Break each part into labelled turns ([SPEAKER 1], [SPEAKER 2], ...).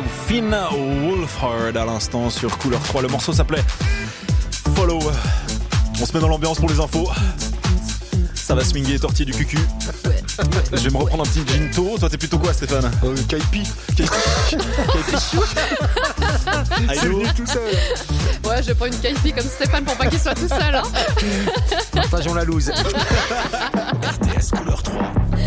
[SPEAKER 1] Finn Wolfhard à l'instant sur Couleur 3. Le morceau s'appelait Follow. On se met dans l'ambiance pour les infos. Ça va swinguer, tortiller du cucu. Je vais me reprendre un petit ginto. Toi, t'es plutôt quoi, Stéphane?
[SPEAKER 2] Kaipi.
[SPEAKER 3] C'est venu tout seul.
[SPEAKER 4] Ouais, je prends une kaipi comme Stéphane pour pas qu'il soit tout seul.
[SPEAKER 2] Partageons la loose.
[SPEAKER 5] RTS Couleur 3.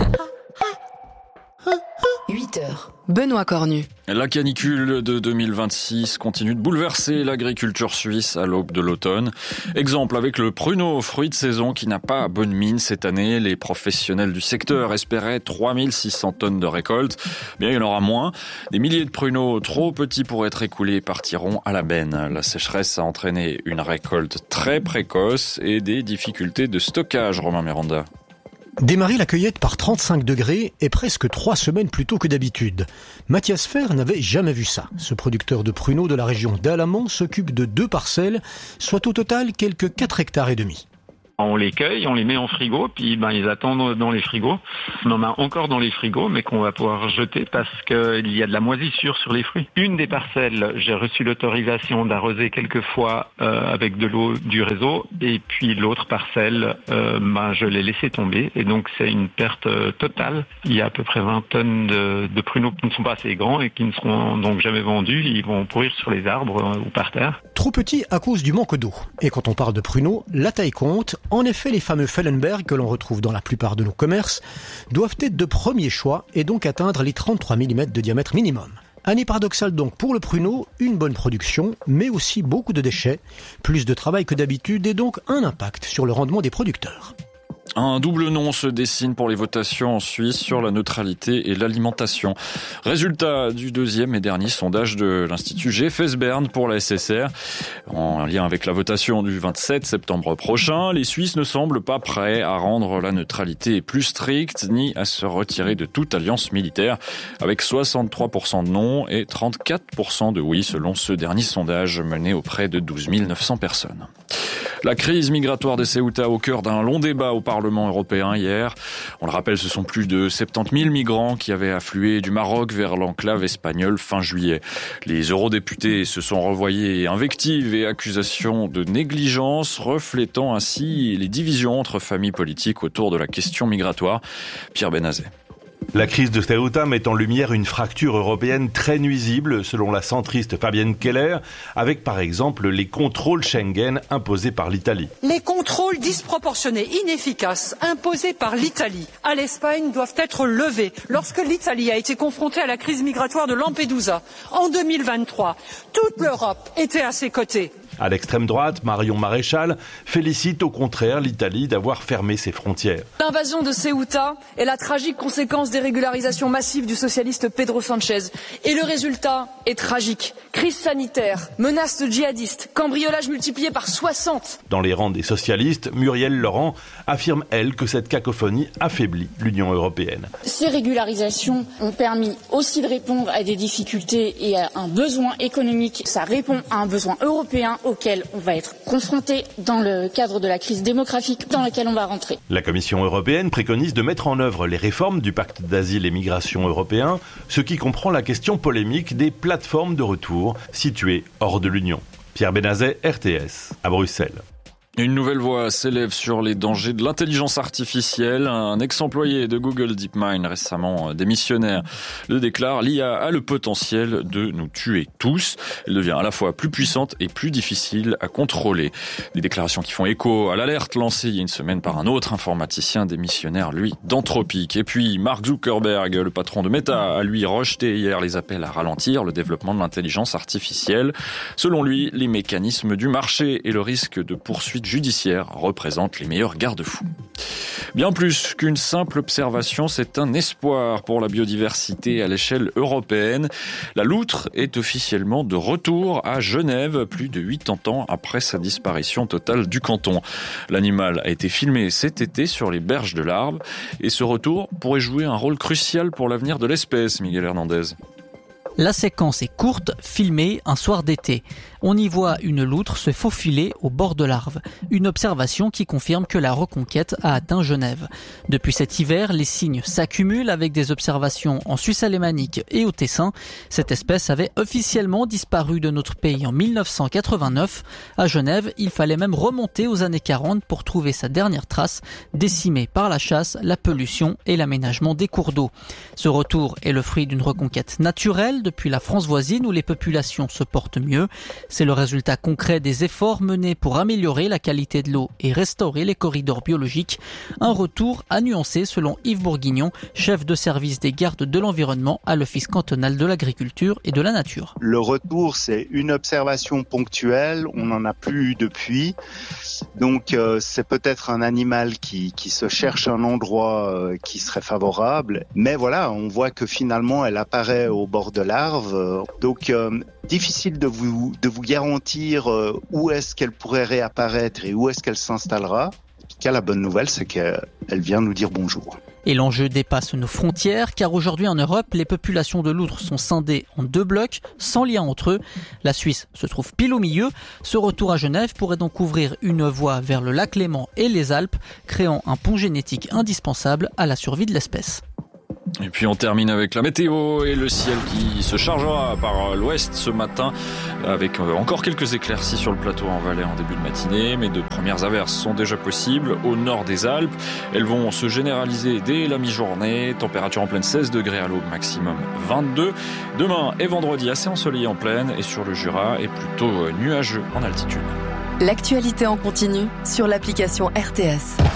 [SPEAKER 6] 8h. Benoît Cornu.
[SPEAKER 7] La canicule de 2026 continue de bouleverser l'agriculture suisse à l'aube de l'automne. Exemple avec le pruneau, fruit de saison qui n'a pas bonne mine cette année. Les professionnels du secteur espéraient 3600 tonnes de récolte. Bien, il y en aura moins. Des milliers de pruneaux trop petits pour être écoulés partiront à la benne. La sécheresse a entraîné une récolte très précoce et des difficultés de stockage, Romain Miranda.
[SPEAKER 8] Démarrer la cueillette par 35 degrés est presque 3 semaines plus tôt que d'habitude. Mathias Fer n'avait jamais vu ça. Ce producteur de pruneaux de la région d'Alamand s'occupe de 2 parcelles, soit au total quelques 4 hectares et demi.
[SPEAKER 9] On les cueille, on les met en frigo, puis ils attendent dans les frigos. On en a encore dans les frigos, mais qu'on va pouvoir jeter parce qu'il y a de la moisissure sur les fruits. Une des parcelles, j'ai reçu l'autorisation d'arroser quelques fois avec de l'eau du réseau, et puis l'autre parcelle, je l'ai laissé tomber, et donc c'est une perte totale. Il y a à peu près 20 tonnes de pruneaux qui ne sont pas assez grands et qui ne seront donc jamais vendus. Ils vont pourrir sur les arbres ou par terre.
[SPEAKER 8] Trop petits à cause du manque d'eau. Et quand on parle de pruneaux, la taille compte. En effet, les fameux Fellenberg que l'on retrouve dans la plupart de nos commerces doivent être de premier choix et donc atteindre les 33 mm de diamètre minimum. Année paradoxale donc pour le pruneau, une bonne production, mais aussi beaucoup de déchets, plus de travail que d'habitude et donc un impact sur le rendement des producteurs.
[SPEAKER 7] Un double non se dessine pour les votations en Suisse sur la neutralité et l'alimentation. Résultat du deuxième et dernier sondage de l'Institut GFS Bern pour la SSR. En lien avec la votation du 27 septembre prochain, les Suisses ne semblent pas prêts à rendre la neutralité plus stricte ni à se retirer de toute alliance militaire, avec 63% de non et 34% de oui selon ce dernier sondage mené auprès de 12 900 personnes. La crise migratoire des Ceuta au cœur d'un long débat au Parlement européen hier. On le rappelle, ce sont plus de 70 000 migrants qui avaient afflué du Maroc vers l'enclave espagnole fin juillet. Les eurodéputés se sont revoyés invectives et accusations de négligence, reflétant ainsi les divisions entre familles politiques autour de la question migratoire. Pierre Benazet.
[SPEAKER 10] La crise de Ceuta met en lumière une fracture européenne très nuisible, selon la centriste Fabienne Keller, avec par exemple les contrôles Schengen imposés par l'Italie.
[SPEAKER 11] Les contrôles disproportionnés, inefficaces, imposés par l'Italie à l'Espagne doivent être levés. Lorsque l'Italie a été confrontée à la crise migratoire de Lampedusa en 2023, toute l'Europe était à ses côtés.
[SPEAKER 10] À l'extrême droite, Marion Maréchal félicite au contraire l'Italie d'avoir fermé ses frontières.
[SPEAKER 12] L'invasion de Ceuta est la tragique conséquence des régularisations massives du socialiste Pedro Sanchez. Et le résultat est tragique. Crise sanitaire, menaces djihadistes, cambriolages multipliés par 60.
[SPEAKER 10] Dans les rangs des socialistes, Muriel Laurent affirme, elle, que cette cacophonie affaiblit l'Union européenne.
[SPEAKER 13] Ces régularisations ont permis aussi de répondre à des difficultés et à un besoin économique. Ça répond à un besoin européen auquel on va être confronté dans le cadre de la crise démographique dans laquelle on va rentrer.
[SPEAKER 10] La Commission européenne préconise de mettre en œuvre les réformes du pacte d'asile et migration européen, ce qui comprend la question polémique des plateformes de retour situées hors de l'Union. Pierre Benazet, RTS, à Bruxelles.
[SPEAKER 7] Une nouvelle voix s'élève sur les dangers de l'intelligence artificielle. Un ex-employé de Google DeepMind, récemment démissionnaire, le déclare: l'IA a le potentiel de nous tuer tous. Elle devient à la fois plus puissante et plus difficile à contrôler. Des déclarations qui font écho à l'alerte lancée il y a une semaine par un autre informaticien démissionnaire, lui, d'Anthropic. Et puis Mark Zuckerberg, le patron de Meta, a lui rejeté hier les appels à ralentir le développement de l'intelligence artificielle. Selon lui, les mécanismes du marché et le risque de poursuite judiciaire représentent les meilleurs garde-fous. Bien plus qu'une simple observation, c'est un espoir pour la biodiversité à l'échelle européenne. La loutre est officiellement de retour à Genève, plus de 80 ans après sa disparition totale du canton. L'animal a été filmé cet été sur les berges de l'Arve et ce retour pourrait jouer un rôle crucial pour l'avenir de l'espèce, Miguel Hernandez.
[SPEAKER 14] La séquence est courte, filmée un soir d'été. On y voit une loutre se faufiler au bord de l'Arve. Une observation qui confirme que la reconquête a atteint Genève. Depuis cet hiver, les signes s'accumulent avec des observations en Suisse alémanique et au Tessin. Cette espèce avait officiellement disparu de notre pays en 1989. À Genève, il fallait même remonter aux années 40 pour trouver sa dernière trace, décimée par la chasse, la pollution et l'aménagement des cours d'eau. Ce retour est le fruit d'une reconquête naturelle depuis la France voisine où les populations se portent mieux. C'est le résultat concret des efforts menés pour améliorer la qualité de l'eau et restaurer les corridors biologiques. Un retour à nuancer selon Yves Bourguignon, chef de service des gardes de l'environnement à l'Office cantonal de l'agriculture et de la nature.
[SPEAKER 15] Le retour, c'est une observation ponctuelle, on n'en a plus eu depuis. Donc c'est peut-être un animal qui se cherche un endroit qui serait favorable. Mais voilà, on voit que finalement elle apparaît au bord de l'Arve. Donc difficile de vous garantir où est-ce qu'elle pourrait réapparaître et où est-ce qu'elle s'installera. En tout cas, la bonne nouvelle, c'est qu'elle vient nous dire bonjour.
[SPEAKER 14] Et l'enjeu dépasse nos frontières, car aujourd'hui en Europe, les populations de loutres sont scindées en 2 blocs, sans lien entre eux. La Suisse se trouve pile au milieu. Ce retour à Genève pourrait donc ouvrir une voie vers le lac Léman et les Alpes, créant un pont génétique indispensable à la survie de l'espèce.
[SPEAKER 7] Et puis on termine avec la météo et le ciel qui se chargera par l'ouest ce matin avec encore quelques éclaircies sur le plateau en Valais en début de matinée, mais de premières averses sont déjà possibles au nord des Alpes. Elles vont se généraliser dès la mi-journée, température en pleine 16 degrés à l'aube, maximum 22. Demain et vendredi assez ensoleillé en plaine et sur le Jura et plutôt nuageux en altitude.
[SPEAKER 6] L'actualité en continu sur l'application RTS.